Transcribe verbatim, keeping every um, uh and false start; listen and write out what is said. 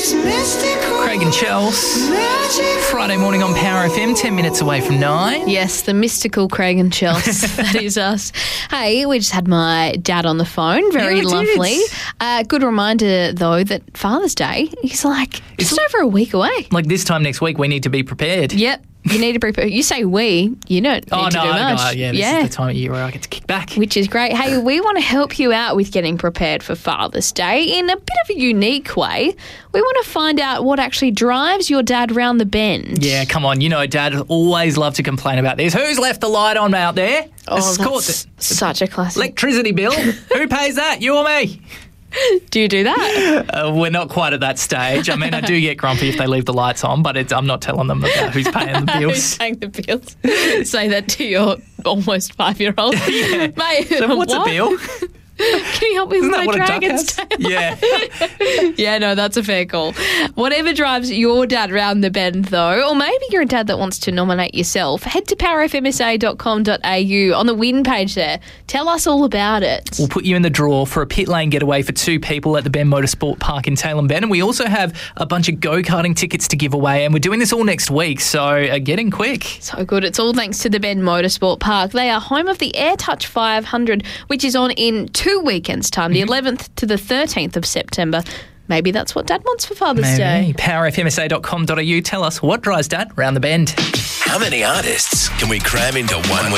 Craig and Chels. Friday morning on Power F M, ten minutes away from nine. Yes, the mystical Craig and Chels. That is us. Hey, we just had my dad on the phone. Very Yeah, we lovely. did. Uh, good reminder, though, that Father's Day is like just It's- over a week away. Like this time next week, we need to be prepared. Yep. You need to prepare. You say we, you don't need Oh, to no, do much. no, yeah, this yeah. is the time of year where I get to kick back. Which is great. Hey, we want to help you out with getting prepared for Father's Day in a bit of a unique way. We want to find out what actually drives your dad round the bend. Yeah, come on. You know, Dad always love to complain about this. Who's left the light on out there? Oh, It's that's called the such a classic. electricity bill. Who pays that? You or me? Do you do that? Uh, we're not quite at that stage. I mean, I do get grumpy if they leave the lights on, but it's, I'm not telling them about who's paying the Who's bills. paying the bills? Say that to your almost five-year-old. Yeah. Mate, So what's what? a bill? Can you help me with Isn't my that what a duck dragon's has? tail? Yeah. Yeah, no, that's a fair call. Whatever drives your dad round the bend, though, or maybe you're a dad that wants to nominate yourself, head to power f m s a dot com dot a u on the win page there. Tell us all about it. We'll put you in the draw for a pit lane getaway for two people at the Ben Motorsport Park in Tailem Bend. And we also have a bunch of go-karting tickets to give away. And we're doing this all next week, so uh, get in quick. So good. It's all thanks to the Ben Motorsport Park. They are home of the AirTouch five hundred, which is on in two weekends' time, the eleventh to the thirteenth of September. Maybe that's what Dad wants for Father's Maybe. Day. power f m s a dot com dot a u. Tell us what drives Dad round the bend. How many artists can we cram into one week?